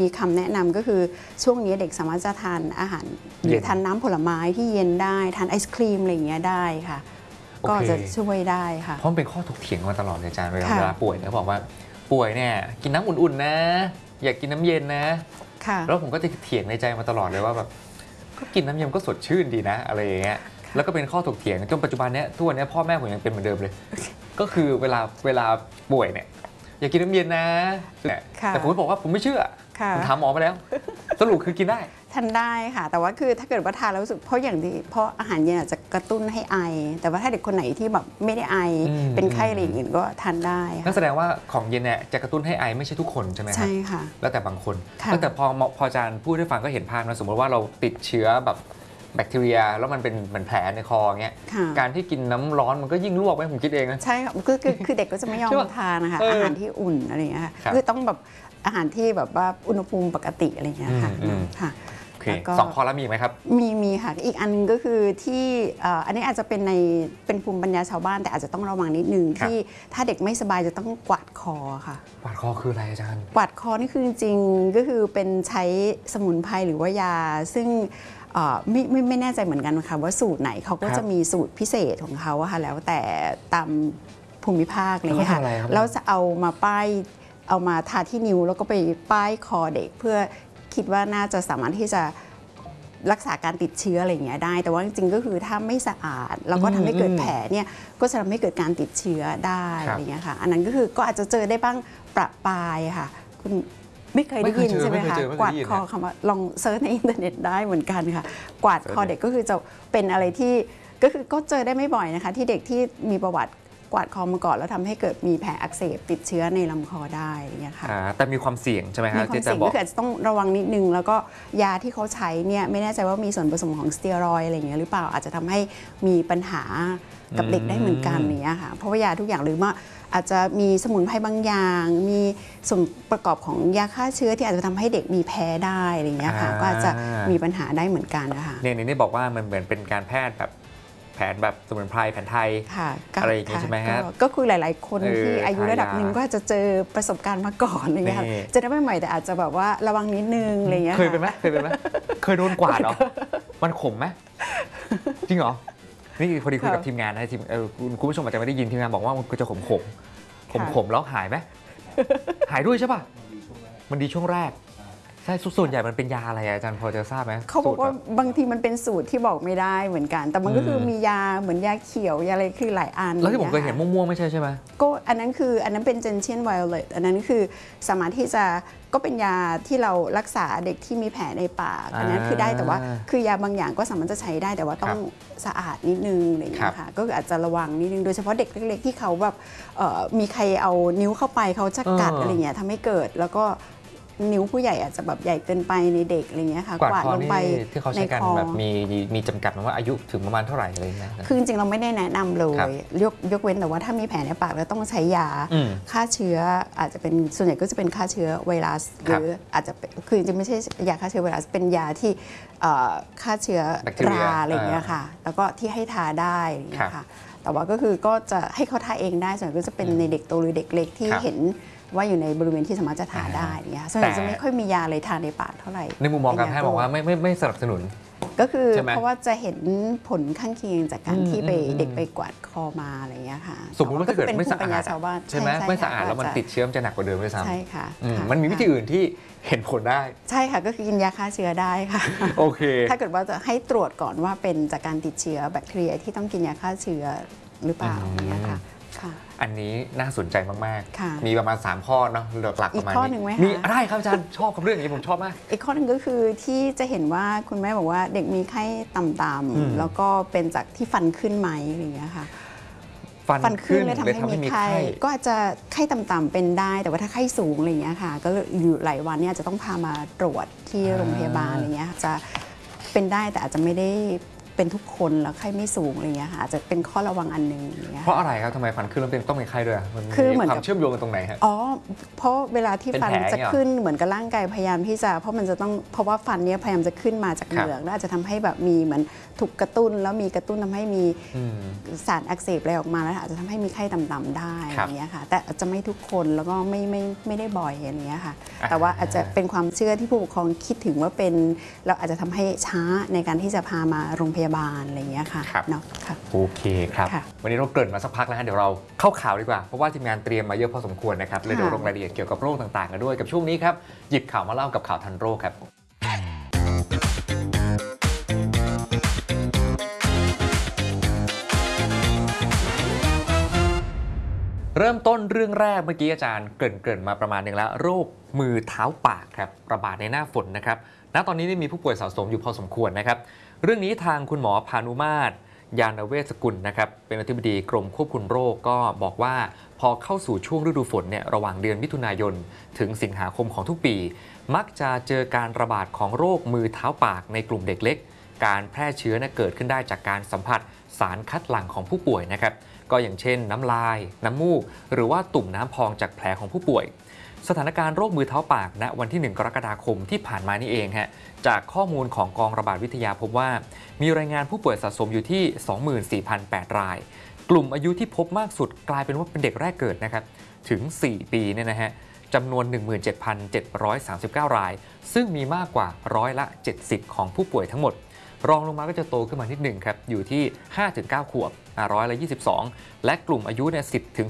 มีคำแนะนำก็คือช่วงนี้เด็กสามารถจะทานอาหารหรือทานน้ำผลไม้ที่เย็นได้ทานไอศครีมอะไรอย่างเงี้ยได้ค่ะก็จะช่วยได้ค่ะเพราะมันเป็นข้อถกเถียงมาตลอดเลยอาจารย์เวลาป่วยเขาบอกว่าป่วยเนี่ยกินน้ำอุ่นๆนะอยากกินน้ำเย็นนะแล้วผมก็จะเถียงในใจมาตลอดเลยว่าแบบก็กินน้ำเย็นก็สดชื่นดีนะอะไรอย่างเงี้ยแล้วก็เป็นข้อถกเถียงจนปัจจุบันเนี้ยทุกวันนี้พ่อแม่ผมยังเป็นเหมือนเดิมเลยก็คือเวลาป่วยเนี่ยอยากกินน้ำเย็นนะแต่ผมก็บอกว่าผมไม่เชื่อผมถามหมอมาแล้วสรุปคือกินได้ทานได้ค่ะแต่ว่าคือถ้าเกิดว่าทานแล้วรู้สึกเพราะอาหารเย็นอาจจะกระตุ้นให้ไอแต่ว่าถ้าเด็กคนไหนที่แบบไม่ได้ไอเป็นไข้อะไรอย่างอื่นก็ทานได้นั่นแสดงว่าของเย็นเนี่ยจะกระตุ้นให้ไอไม่ใช่ทุกคนใช่ไหมครับใช่ค่ะแล้วแต่บางคนแต่พออาจารย์พูดให้ฟังก็เห็นภาพนะสมมติว่าเราติดเชื้อแบบแบคทีเรียแล้วมันเป็นเหมือนแผลในคอเงี้ยการที่กินน้ำร้อนมันก็ยิ่งลวกไหมผมคิดเองนะใช่ค่ะคือเด็กก็จะไม่ยอมทานนะคะอาหารที่อุ่นอะไรอย่างเงี้ยค่ะคือต้องแบบอาหารที่แบบว่าอุณหภูมิปกติอะไรอย่างเงี้ยค่ะสองข้อแล้วมีไหมครับมีค่ะอีกอันก็คือที่อันนี้อาจจะเป็นภูมิปัญญาชาวบ้านแต่อาจจะต้องระวังนิดนึงที่ถ้าเด็กไม่สบายจะต้องกวาดคอค่ะกวาดคอคืออะไรอาจารย์กวาดคอนี่คือจริงๆก็คือเป็นใช้สมุนไพรหรือว่ายาซึ่งไม่แน่ใจเหมือนกันค่ะว่าสูตรไหนเขาก็จะมีสูตรพิเศษของเขาค่ะแล้วแต่ตามภูมิภาคอะไรอย่างเงี้ยค่ะแล้วจะเอามาทาที่นิ้วแล้วก็ไปป้ายคอเด็กเพื่อคิดว่าน่าจะสามารถที่จะรักษาการติดเชื้ออะไรอย่างเงี้ยได้แต่ว่าจริงๆก็คือถ้าไม่สะอาดแล้วก็ทำให้เกิดแผลเนี่ยก็จะทำให้เกิดการติดเชื้อได้อะไรอย่างเงี้ยค่ะอันนั้นก็คือก็อาจจะเจอได้บ้างประปรายค่ะคุณไม่เคยได้ยินใช่ไหมคะกวาดคอคำว่าลองเซิร์ชในอินเทอร์เน็ตได้เหมือนกันค่ะกวาดคอเด็กก็คือจะเป็นอะไรที่ก็เจอได้ไม่บ่อยนะคะที่เด็กที่มีประวัติกวาดคอมาก่อนแล้วทำให้เกิดมีแผลอักเสบติดเชื้อในลำคอได้อย่างเงี้ยค่ะแต่มีความเสี่ยงใช่ไหมครับมีความเสี่ยงก็คืออาจจะต้องระวังนิดนึงแล้วก็ยาที่เขาใช้เนี่ยไม่แน่ใจว่ามีส่วนผสมของสเตียรอยด์อะไรอย่างเงี้ยหรือเปล่าอาจจะทำให้มีปัญหากับเด็กได้เหมือนกันอย่างเงี้ยค่ะเพราะว่ายาทุกอย่างหรือว่าอาจจะมีสมุนไพรบางอย่างมีส่วนประกอบของยาฆ่าเชื้อที่อาจจะทำให้เด็กมีแพ้ได้อะไรอย่างเงี้ยค่ะก็อาจจะมีปัญหาได้เหมือนกันนะคะนี่บอกว่ามันเหมือนเป็นการแพทย์แบบแผนแบบสมุนไพรแผนไทยอะไรอย่างนี้ใช่ไหมครับก็คือหลายๆคนที่อายุระดับหนึ่งก็จะเจอประสบการณ์มาก่อนอะไรเงี้ยจะได้ไม่ใหม่แต่อาจจะแบบว่าระวังนิดนึงอะไรเงี้ยเคยเป็นไหมเคยโดนกวาดเหรอมันขมไหมจริงเหรอนี่พอดีคุยกับทีมงานนะทีมคุณผู้ชมอาจจะไม่ได้ยินทีมงานบอกว่ามันจะขมแล้วหายไหมหายด้วยใช่ป่ะมันดีช่วงแรกใช่ส่วนใหญ่มันเป็นยาอะไรอาจารย์พอจะทราบไหมเขาบอกว่าบางทีมันเป็นสูตรที่บอกไม่ได้เหมือนกันแต่มันก็คือมียาเหมือนยาเขียวยาอะไรคือหลายอันแล้วที่ผมเคยเห็นม่วงๆไม่ใช่ไหมก็อันนั้นเป็น Gentian Violet อันนั้นคือสามารถที่จะก็เป็นยาที่เรารักษาเด็กที่มีแผลในปากอันนั้นคือได้แต่ว่าคือยาบางอย่างก็สามารถจะใช้ได้แต่ว่าต้องสะอาดนิดนึงอะไรอย่างเงี้ยค่ะก็คืออาจจะระวังนิดนึงโดยเฉพาะเด็กเล็กๆที่เขาแบบมีใครเอานิ้วเข้าไปเขาจะกัดอะไรเงี้ยทำให้เกิดแล้วก็นิ้วผู้ใหญ่อาจจะแบบใหญ่เกินไปในเด็กอะไรเงี้ยค่ะกวาดลงไปที่เขาใช้กันแบบมีจำกัดว่าอายุถึงประมาณเท่าไหร่อะไรนะคือจริงๆเราไม่ได้แนะนำเลยยกเว้นแต่ว่าถ้ามีแผลในปากแล้วต้องใช้ยาฆ่าเชื้ออาจจะเป็นส่วนใหญ่ก็จะเป็นฆ่าเชื้อไวรัสหรืออาจจะคือจริงๆไม่ใช่ยาฆ่าเชื้อไวรัสเป็นยาที่ฆ่าเชื้อราอะไรเงี้ยค่ะแล้วก็ที่ให้ทาได้ค่ะแต่ว่าก็คือก็จะให้เขาทาเองได้ส่วนใหญ่ก็จะเป็นในเด็กโตหรือเด็กเล็กที่เห็นว่าอยู่ในบริเวณที่สามารถจะทาได้เนี่ยส่วนใหญ่จะไม่ค่อยมียาอะไรทาในปากเท่าไหร่ในมุมมองการแพทย์บอกว่าไม่สนับสนุนก็คือเพราะว่าจะเห็นผลข้างเคียงจากการที่เด็กไปกวาดคอมาอะไรอย่างเงี้ยค่ะสมมติว่าถ้าเกิดไม่สะอาดใช่ไหมไม่สะอาดแล้วมันติดเชื้อจะหนักกว่าเดิมด้วยซ้ำใช่ค่ะมันมีวิธีอื่นที่เห็นผลได้ใช่ค่ะก็คือกินยาฆ่าเชื้อได้ค่ะโอเคถ้าเกิดว่าจะให้ตรวจก่อนว่าเป็นจากการติดเชื้อแบคทีเรียที่ต้องกินยาฆ่าเชื้อหรือเปล่าอย่างเงี้ยค่ะอันนี้น่าสนใจมากๆมีประมาณ3ข้อเนาะหลักๆประมาณนี้มีได้ครับอาจารย์ชอบกับเรื่องนี้ผมชอบมากอีกข้อหนึ่งก็คือที่จะเห็นว่าคุณแม่บอกว่าเด็กมีไข้ต่ำๆแล้วก็เป็นจากที่ฟันขึ้นไหมอะไรอย่างเงี้ยค่ะฟันขึ้นเลยทำให้มีไข้ก็อาจจะไข้ต่ำๆเป็นได้แต่ว่าถ้าไข้สูงอะไรอย่างเงี้ยค่ะก็อยู่หลายวันเนี่ยจะต้องพามาตรวจที่โรงพยาบาลอะไรเงี้ยจะเป็นได้แต่อาจจะไม่ได้เเป็นทุกคนแล้วไข้ไม่สูงอะไรเงี้ยค่ะอาจจะเป็นข้อระวังอันหนึ่งอย่างเงี้ยเพราะอะไรครับทำไมฟันขึ้นแล้วต้องเป็นไข้ด้วยมันมีความเชื่อมโยงกันตรงไหนฮะอ๋อเพราะเวลาที่ฟันจะขึ้นเหมือนกับร่างกายพยายามที่จะเพราะมันจะต้องเพราะว่าฟันเนี้ยพยายามจะขึ้นมาจากเหงือกแล้วอาจจะทำให้แบบมีเหมือนถูกกระตุ้นแล้วมีกระตุ้นทำให้มีสารอักเสบอะไรออกมาแล้วอาจจะทำให้มีไข้ต่ำๆได้อย่างเงี้ยค่ะแต่อาจจะไม่ทุกคนแล้วก็ไม่ได้บ่อยอย่างเงี้ยค่ะแต่ว่าอาจจะเป็นความเชื่อที่ผู้ปกครองคิดถึงว่าเป็นเราอาจจะทำให้ช้าในการที่จะพามาโรงพยาบาลอะไรอย่างเงี้ยค่ะเนาะค่ะโอเคครับวันนี้เราเกริ่นมาสักพักแล้วเดี๋ยวเราเข้าข่าวดีกว่าเพราะว่าทีมงานเตรียมมาเยอะพอสมควรนะครับเลยเดี๋ยวลงรายละเอียดเกี่ยวกับโรคต่างๆกันด้วยกับช่วงนี้ครับหยิบข่าวมาเล่ากับข่าวทันโรคครับเริ่มต้นเรื่องแรกเมื่อกี้อาจารย์เกริ่นมาประมาณนึงแล้วโรคมือเท้าปากครับระบาดในหน้าฝนนะครับณตอนนี้มีผู้ป่วยสะสมอยู่พอสมควรนะครับเรื่องนี้ทางคุณหมอพานุมาตรยานเวชสกุลนะครับเป็นอธิบดีกรมควบคุมโรคก็บอกว่าพอเข้าสู่ช่วงฤดูฝนเนี่ยระหว่างเดือนมิถุนายนถึงสิงหาคมของทุกปีมักจะเจอการระบาดของโรคมือเท้าปากในกลุ่มเด็กเล็กการแพร่เชื้อเกิดขึ้นได้จากการสัมผัสสารคัดหลั่งของผู้ป่วยนะครับก็อย่างเช่นน้ำลายน้ำมูกหรือว่าตุ่มน้ำพองจากแผลของผู้ป่วยสถานการณ์โรคมือเท้าปากณวันที่1 กรกฎาคมที่ผ่านมานี่เองฮะจากข้อมูลของกองระบาดวิทยาพบว่ามีรายงานผู้ป่วยสะสมอยู่ที่ 24,008 รายกลุ่มอายุที่พบมากสุดกลายเป็นว่าเป็นเด็กแรกเกิดนะครับถึง4 ปีเนี่ยนะฮะจำนวน 17,739 รายซึ่งมีมากกว่า70%ของผู้ป่วยทั้งหมดรองลงมาก็จะโตขึ้นมานิดหนึ่งครับอยู่ที่ 5-9 ขวบ22%และกลุ่มอายุเนี่ย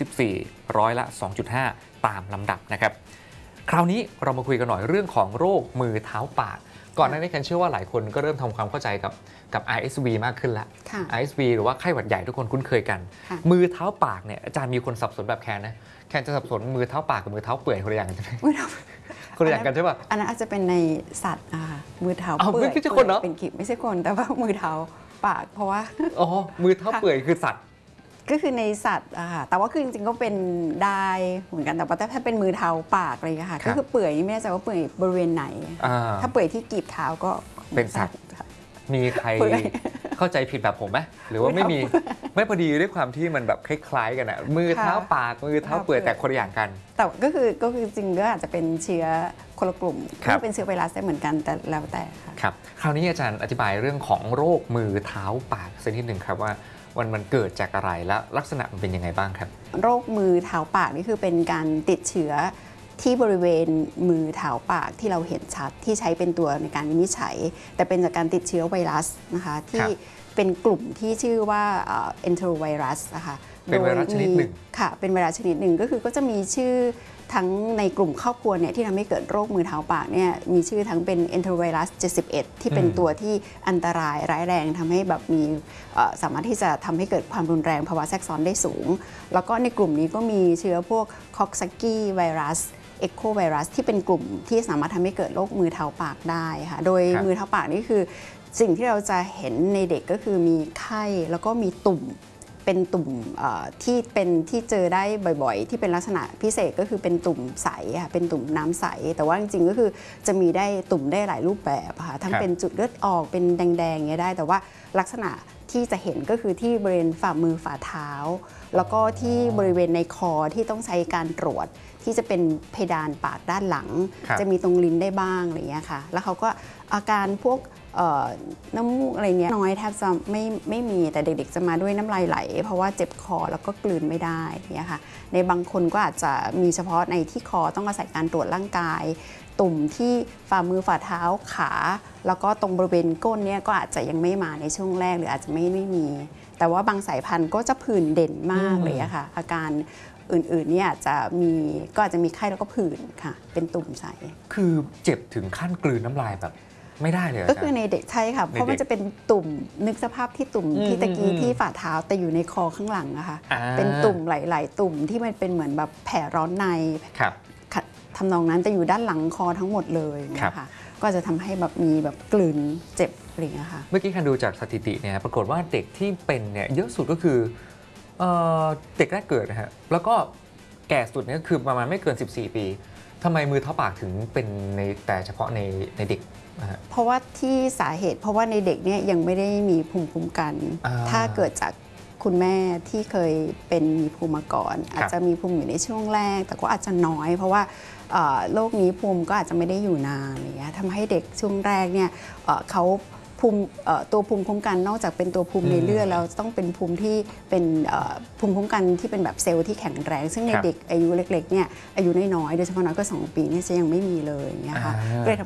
10-14 2.5%ตามลำดับนะครับคราวนี้เรามาคุยกันหน่อยเรื่องของโรคมือเท้าปากก่อนหน้านี้ฉันเชื่อว่าหลายคนก็เริ่มทำความเข้าใจกับ RSV มากขึ้นแล้ว RSV หรือว่าไข้หวัดใหญ่ทุกคนคุ้นเคยกันมือเท้าปากเนี่ยอาจารย์มีคนสับสนแบบแคนนะแคนจะสับสนมือเท้าปากกับมือเท้าเปื่อยคนละอย่างกันใช่ไหมคนละอย่างกันใช่ป่ะอันนั้นอาจจะเป็นในสัตว์มือเท้าเปื่อยไม่ใช่คนเนาะเป็นขีดไม่ใช่คนแต่ว่ามือเท้าปากเพราะว่ามือเท้าเปื่อยคือสัตว์ก็คือในสัตว์แต่ว่าคือจริงๆก็เป็นได้เหมือนกันแต่ว่าถ้าเป็นมือเท้าปากอะไรอย่างเงี้ยค่ะก็คือเปื่อยไม่แน่ใจว่าเปื่อยบริเวณไหนถ้าเปื่อยที่กีบเท้าก็เป็นสัตว์มีใครเข้าใจผิดแบบผมไหมหรือว่าไม่พอดีด้วยความที่มันแบบคล้ายๆกันอะมือเท้าปากมือเท้าเปื่อยแต่คนละอย่างกันแต่ก็คือจริงก็อาจจะเป็นเชื้อคนละกลุ่มก็เป็นเชื้อไวรัสได้เหมือนกันแต่แล้วแต่ค่ะครับคราวนี้อาจารย์อธิบายเรื่องของโรคมือเท้าปากสักนิดหนึ่งครับว่ามันเกิดจากอะไรและลักษณะมันเป็นยังไงบ้างครับโรคมือเท้าปากนี่คือเป็นการติดเชื้อที่บริเวณมือเท้าปากที่เราเห็นชัดที่ใช้เป็นตัวในการวินิจฉัยแต่เป็นจากการติดเชื้อไวรัสนะคะที่เป็นกลุ่มที่ชื่อว่าenterovirus นะคะเป็นไวรัสชนิดหนึ่งค่ะเป็นไวรัสชนิดหนึ่งก็คือก็จะมีชื่อทั้งในกลุ่มครอบครัวเนี่ยที่ทำให้เกิดโรคมือเท้าปากเนี่ยมีชื่อทั้งเป็น enterovirus 71ที่เป็นตัวที่อันตรายร้ายแรงทำให้แบบมีสามารถที่จะทำให้เกิดความรุนแรงภาวะแทรกซ้อนได้สูงแล้วก็ในกลุ่มนี้ก็มีเชื้อพวกคอกซากิไวรัสเอ็กโคไวรัสที่เป็นกลุ่มที่สามารถทำให้เกิดโรคมือเท้าปากได้ค่ะโดยมือเท้าปากนี่คือสิ่งที่เราจะเห็นในเด็กก็คือมีไข้แล้วก็มีตุ่มเป็นตุ่มที่เจอได้บ่อยๆที่เป็นลักษณะพิเศษก็คือเป็นตุ่มใสค่ะเป็นตุ่มน้ำใสแต่ว่าจริงๆก็คือจะมีได้ตุ่มได้หลายรูปแบบค่ะทั้งเป็นจุดเลือดออกเป็นแดงๆอย่างเงี้ยได้แต่ว่าลักษณะที่จะเห็นก็คือที่บริเวณฝ่ามือฝ่าเท้าแล้วก็ที่บริเวณในคอที่ต้องใช้การตรวจที่จะเป็นเพดานปากด้านหลังจะมีตรงลิ้นได้บ้างอะไรอย่างเงี้ยค่ะแล้วเขาก็อาการพวกน้ำมูกอะไรเงี้ยน้อยแทบจะไม่มีแต่เด็กๆจะมาด้วยน้ำลายไหลเพราะว่าเจ็บคอแล้วก็กลืนไม่ได้เนี่ยค่ะในบางคนก็อาจจะมีเฉพาะในที่คอต้องอาศัยการตรวจร่างกายตุ่มที่ฝ่ามือฝ่าเท้าขาแล้วก็ตรงบริเวณก้นเนี่ยก็อาจจะยังไม่มาในช่วงแรกหรืออาจจะไม่มีแต่ว่าบางสายพันธุ์ก็จะผื่นเด่นมากเลยอะค่ะอาการอื่นๆเนี่ยก็อาจจะมีไข้แล้วก็ผื่นค่ะเป็นตุ่มใสคือเจ็บถึงขั้นกลืนน้ำลายแบบไม่ได้เลยก็คือในเด็กใช่ค่ะเพราะมันจะเป็นตุ่มนึกสภาพที่ตุ่มที่ตะกี้ที่ฝ่าเท้าแต่อยู่ในคอข้างหลังนะคะเป็นตุ่มหลายๆตุ่มที่มันเป็นเหมือนแบบแผลร้อนในทำนองนั้นแต่อยู่ด้านหลังคอทั้งหมดเลยนะคะก็จะทำให้แบบมีแบบกลืนเจ็บอะไรอย่างเงี้ยค่ะเมื่อกี้คันดูจากสถิติเนี่ยปรากฏว่าเด็กที่เป็นเนี่ยเยอะสุดก็คือเด็กแรกเกิดนะฮะแล้วก็แก่สุดเนี่ยคือประมาณไม่เกิน14 ปีทำไมมือเท้าปากถึงเป็นในแต่เฉพาะในเด็กนะฮะเพราะว่าที่สาเหตุเพราะว่าในเด็กเนี่ยยังไม่ได้มีภูมิคุ้มกัน ถ้าเกิดจากคุณแม่ที่เคยเป็นมีภูมิมาก่อนอาจจะมีภูมิอยู่ในช่วงแรกแต่ก็อาจจะน้อย เพราะว่าโรคนี้ภูมิก็อาจจะไม่ได้อยู่นานอย่างเงี้ยทำให้เด็กช่วงแรกเนี่ยเขาภูมิตัวภูมิคุ้มกันนอกจากเป็นตัวภูมิในเลือดแล้วต้องเป็นภูมิที่เป็นภูมิคุ้มกันที่เป็นแบบเซลล์ที่แข็งแรงซึ่งในเด็กอายุเล็กๆเนี่ยอายุน้อยๆโดยเฉพาะน้อยก็2 ปีเนี่ยจะยังไม่มีเลยอย่างเงี้ยค่ะ